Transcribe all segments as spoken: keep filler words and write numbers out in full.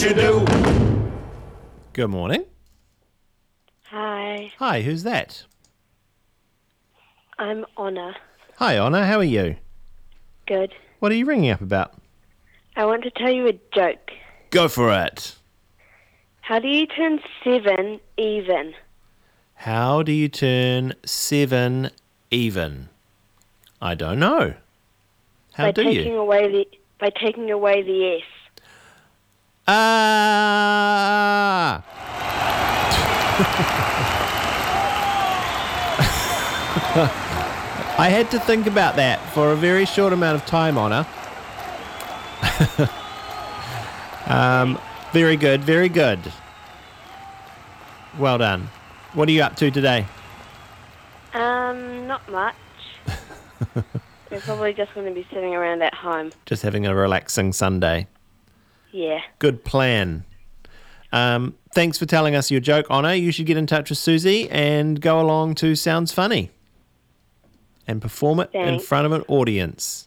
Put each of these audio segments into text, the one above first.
you do? Good morning. Hi, Hi, who's that? I'm Honor. Hi, Honor, how are you? Good. What are you ringing up about? I want to tell you a joke. Go for it. How do you turn seven even? How do you turn seven even? I don't know. How by do taking you? Away the, by taking away the S. Ah! I had to think about that for a very short amount of time, Honor. um, very good, very good. Well done. What are you up to today? Um, not much. We're probably just going to be sitting around at home. Just having a relaxing Sunday. Yeah. Good plan. Um, thanks for telling us your joke, Honor. You should get in touch with Susie and go along to Sounds Funny and perform it Thanks. in front of an audience.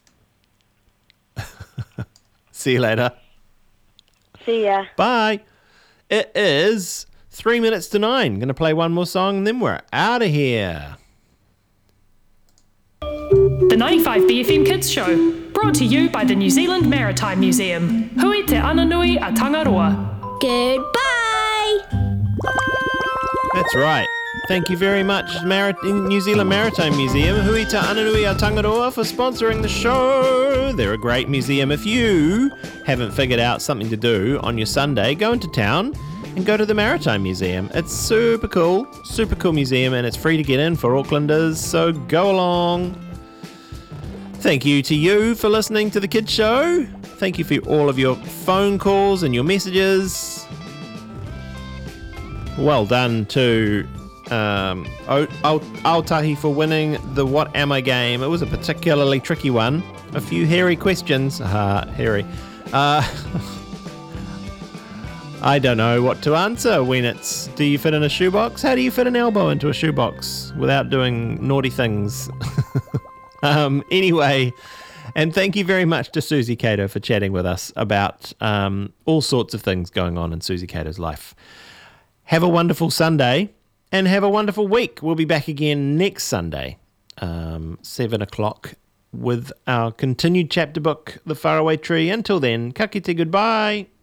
See you later. See ya. Bye. It is three minutes to nine. Going to play one more song and then we're out of here. The ninety-five B F M Kids Show, brought to you by the New Zealand Maritime Museum. Hui te ananui a Tangaroa. Goodbye. That's right. Thank you very much, Mar- New Zealand Maritime Museum, Hui te Ananui a Tangaroa, for sponsoring the show. They're a great museum. If you haven't figured out something to do on your Sunday, go into town and go to the Maritime Museum. It's super cool, super cool museum, and it's free to get in for Aucklanders, so go along. Thank you to you for listening to the Kids Show. Thank you for all of your phone calls and your messages. Well done to um, Aotahi for winning the What Am I game. It was a particularly tricky one. A few hairy questions. Ah, hairy. Uh, I don't know what to answer when it's, do you fit in a shoebox? How do you fit an elbow into a shoebox without doing naughty things? um, anyway, and thank you very much to Susie Cato for chatting with us about um, all sorts of things going on in Susie Cato's life. Have a wonderful Sunday and have a wonderful week. We'll be back again next Sunday, um, seven o'clock, with our continued chapter book, The Faraway Tree. Until then, ka kite, goodbye.